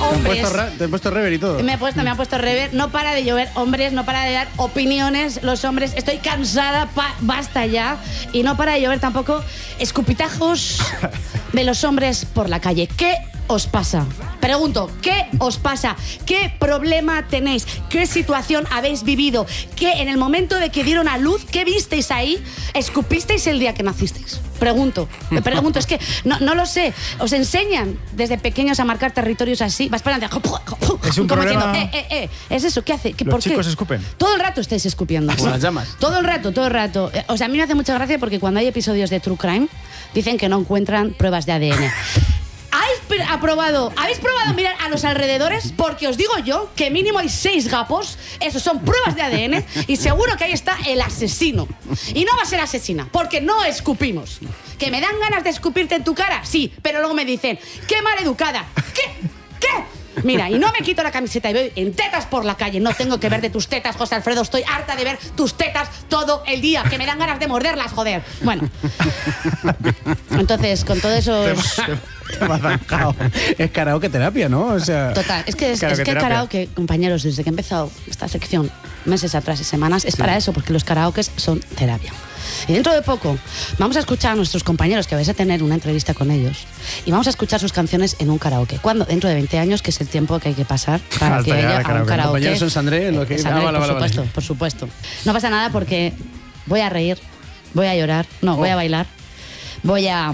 hombres. Te he puesto rever y todo. Me han puesto rever. No para de llover hombres, no para de dar opiniones los hombres. Estoy cansada, basta ya. Y no para de llover tampoco escupitajos de los hombres por la calle. ¿Qué os pasa? Pregunto, ¿qué os pasa? ¿Qué problema tenéis? ¿Qué situación habéis vivido? ¿Qué en el momento de que dieron a luz, qué visteis ahí? ¿Escupisteis el día que nacisteis? Pregunto, es que no lo sé. ¿Os enseñan desde pequeños a marcar territorios así? Vas para adelante. Es un como problema. diciendo, ¿es eso? ¿Qué hace? ¿Los chicos escupen? Todo el rato estáis escupiendo. Como las llamas. Todo el rato. O sea, a mí me hace mucha gracia porque cuando hay episodios de True Crime dicen que no encuentran pruebas de ADN. ¿Habéis probado mirar a los alrededores? Porque os digo yo que mínimo hay 6 gapos. Esos son pruebas de ADN. Y seguro que ahí está el asesino. Y no va a ser asesina, porque no escupimos. ¿Que me dan ganas de escupirte en tu cara? Sí, pero luego me dicen, ¡qué maleducada! ¿Qué? Mira, y no me quito la camiseta y voy en tetas por la calle. No tengo que ver de tus tetas, José Alfredo. Estoy harta de ver tus tetas todo el día. Que me dan ganas de morderlas, joder. Bueno. Entonces, con todo eso... Te me has zancado. Es karaoke terapia, ¿no? O sea, total, es que karaoke, compañeros, desde que he empezado esta sección, meses atrás y semanas, es para eso, porque los karaokes son terapia. Y dentro de poco vamos a escuchar a nuestros compañeros, que vais a tener una entrevista con ellos, y vamos a escuchar sus canciones en un karaoke. ¿Cuándo? Dentro de 20 años, que es el tiempo que hay que pasar para que haya un karaoke. ¿Los compañeros son Sandré? Por supuesto. No pasa nada porque voy a reír, voy a llorar, voy a bailar, voy a...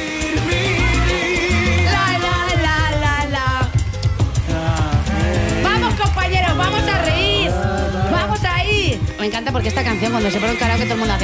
¡Vamos a reír! ¡Vamos ahí! Me encanta porque esta canción, cuando se pone un karaoke, todo el mundo hace...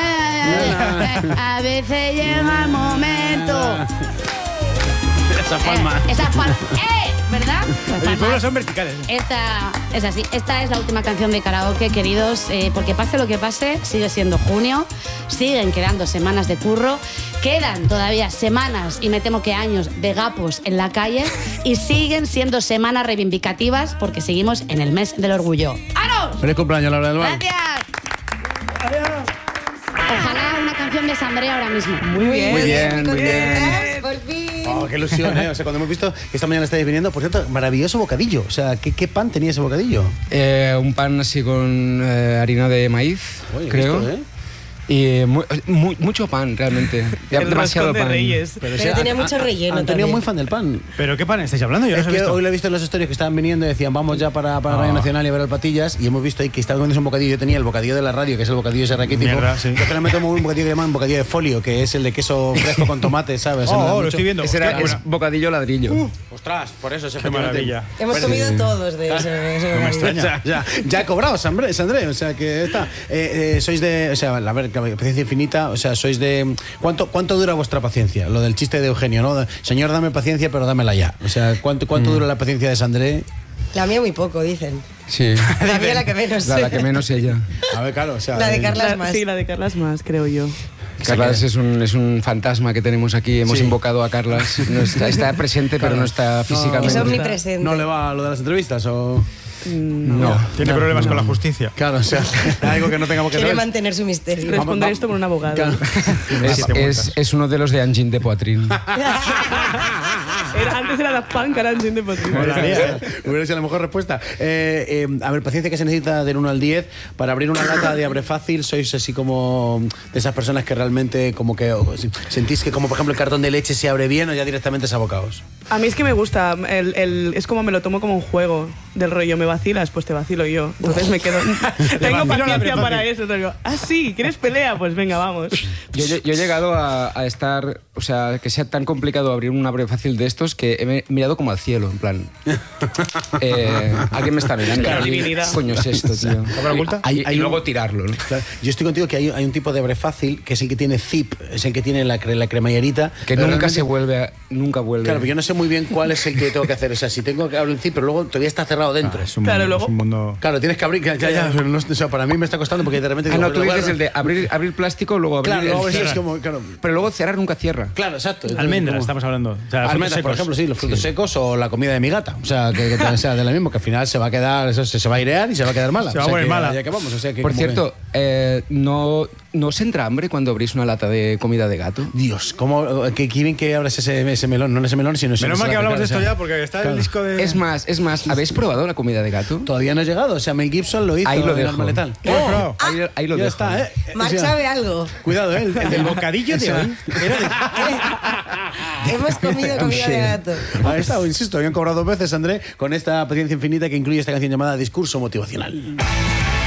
A veces llega el momento... Esa palma. ¿Verdad? Los pueblos son verticales. Esta es así. Esta es la última canción de karaoke, queridos. Porque pase lo que pase, sigue siendo junio. Siguen quedando semanas de curro. Quedan todavía semanas, y me temo que años, de gapos en la calle. Y siguen siendo semanas reivindicativas porque seguimos en el mes del orgullo. ¡Aros! ¡Feliz cumpleaños, Laura del Val! ¡Gracias! Ojalá una canción de Sandré ahora mismo. Muy bien. Por fin. Oh, qué ilusión, ¿eh? O sea, cuando hemos visto que esta mañana estáis viniendo, por cierto, maravilloso bocadillo. O sea, ¿qué pan tenía ese bocadillo? Un pan así con harina de maíz, Oye, creo. Visto, ¿eh? Y mucho pan, realmente. Demasiado pan. Reyes. Pero tenía mucho relleno Antonio también. muy fan del pan. ¿Pero qué pan estáis hablando? Yo no Es os he que visto. hoy lo he visto en las historias que estaban viniendo y decían, vamos ya para Radio Nacional y a ver el Patillas, y hemos visto ahí que estaban comiendo un bocadillo. Yo tenía el bocadillo de la radio, que es el bocadillo ese raquítico. Mierda, sí. Yo generalmente tomo un bocadillo que llaman bocadillo de folio, que es el de queso fresco con tomate, ¿sabes? Lo estoy viendo. Ese era, Hostia, es bocadillo ladrillo. Ostras, por eso ese Qué maravilla. Hemos comido todos de eso. No me extraña. Ya he cobrado, Sandré, o sea que está. Sois de, o sea, a ver, paciencia infinita, o sea, sois de... ¿Cuánto dura vuestra paciencia? Lo del chiste de Eugenio, ¿no? Señor, dame paciencia, pero dámela ya. O sea, ¿cuánto dura la paciencia de Sandré? La mía muy poco, dicen. Sí. La mía la que menos. La que menos ella. A ver, claro, o sea... La de Carlas más. Sí, la de Carlas más, creo yo. Carlas es un fantasma que tenemos aquí. Hemos invocado a Carlas. No está presente, pero no está físicamente. Es omnipresente. ¿No le va lo de las entrevistas o...? No. Tiene problemas con la justicia. Claro, o sea, algo que no tengamos que Quiere ver. mantener su misterio. Responder esto con un abogado. Claro. Es uno de los de Angin de Poitrine. Antes era Daft Punk, ahora Angin de Poitrine. Hubiera sido la mejor respuesta. A ver, paciencia que se necesita del 1 al 10 para abrir una lata de Abre Fácil. Sois así como de esas personas que realmente como que sentís que, como por ejemplo, el cartón de leche se abre bien o ya directamente es abocaos. A mí es que me gusta, es como me lo tomo como un juego del rollo, me vacilas, pues te vacilo yo. Entonces me quedo... Tengo paciencia para eso. Digo, sí, ¿quieres pelea? Pues venga, vamos. Yo he llegado a estar, o sea, que sea tan complicado abrir un Abre Fácil de estos que he mirado como al cielo, en plan... alguien me está mirando. Claro, divinidad. Coño es esto, tío. Y luego tirarlo, ¿no? Claro, yo estoy contigo que hay un tipo de Abre Fácil que es el que tiene zip, es el que tiene la cremallerita. Que nunca vuelve. Claro, pero yo no sé muy bien cuál es el que tengo que hacer. O sea, si tengo que abrir el zip, pero luego todavía está cerrado dentro. Claro, luego... Es un mundo... Claro, tienes que abrir. Ya, pero no, o sea, para mí me está costando porque de repente. No, tú dices el de abrir plástico, luego abrir. Claro, luego el es como. Claro. Pero luego cerrar nunca cierra. Claro, exacto. Almendras, estamos hablando. O sea, almendras, por ejemplo, sí, los frutos secos o la comida de mi gata. O sea, que sea de la misma, que al final se va a quedar, eso se va a airear y se va a quedar mala. Se va a poner mala. Ya que vamos, o sea, que por cierto, no ¿No os entra hambre cuando abrís una lata de comida de gato? Dios, ¿cómo? Que quieren que abras ese melón, no ese melón, sino ese Menos mal que esa hablamos de esto o sea, ya, porque está el disco de. Es más, ¿habéis probado la comida de gato? Todavía no ha llegado, o sea, Mel Gibson lo hizo Ahí lo en dejo. Arma Letal. ¿Lo has probado? Ahí lo Ya dejo. está, ¿eh? Mark O sea, sabe algo. Cuidado, ¿eh? El bocadillo de hoy. Hemos comido comida de gato. Ahí está, insisto, habían cobrado 2 veces, André, con esta paciencia infinita que incluye esta canción llamada Discurso Motivacional.